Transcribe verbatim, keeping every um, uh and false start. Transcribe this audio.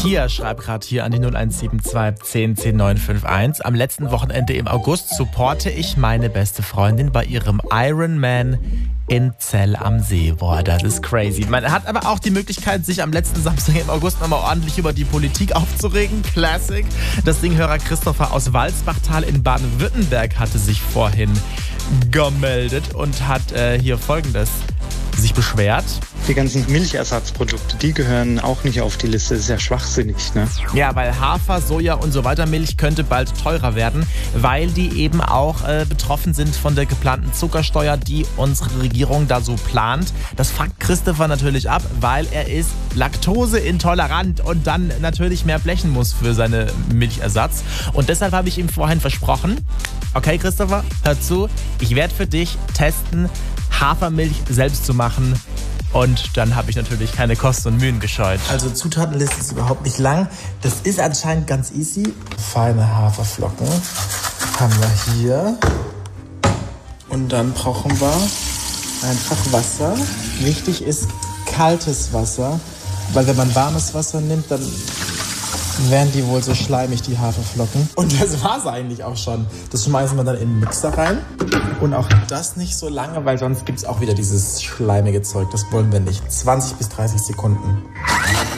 Pia schreibt gerade hier an die null eins sieben zwei zehn zehn neun fünf eins. Am letzten Wochenende im August supporte ich meine beste Freundin bei ihrem Ironman in Zell am See. Boah, das ist crazy. Man hat aber auch die Möglichkeit, sich am letzten Samstag im August nochmal ordentlich über die Politik aufzuregen. Classic. Das Dinghörer Christopher aus Walsbachtal in Baden-Württemberg hatte sich vorhin gemeldet und hat äh, hier Folgendes sich beschwert. Die ganzen Milchersatzprodukte, die gehören auch nicht auf die Liste. Das ist ja schwachsinnig, ne? Ja, weil Hafer, Soja und so weiter Milch könnte bald teurer werden, weil die eben auch äh, betroffen sind von der geplanten Zuckersteuer, die unsere Regierung da so plant. Das fuckt Christopher natürlich ab, weil er ist laktoseintolerant und dann natürlich mehr blechen muss für seine Milchersatz. Und deshalb habe ich ihm vorhin versprochen, okay Christopher, hör zu, ich werde für dich testen, Hafermilch selbst zu machen. Und dann habe ich natürlich keine Kosten und Mühen gescheut. Also Zutatenliste ist überhaupt nicht lang. Das ist anscheinend ganz easy. Feine Haferflocken haben wir hier. Und dann brauchen wir einfach Wasser. Wichtig ist kaltes Wasser, weil wenn man warmes Wasser nimmt, dann werden die wohl so schleimig, die Haferflocken. Und das war's eigentlich auch schon. Das schmeißen wir dann in den Mixer rein. Und auch das nicht so lange, weil sonst gibt's auch wieder dieses schleimige Zeug. Das wollen wir nicht. zwanzig bis dreißig Sekunden.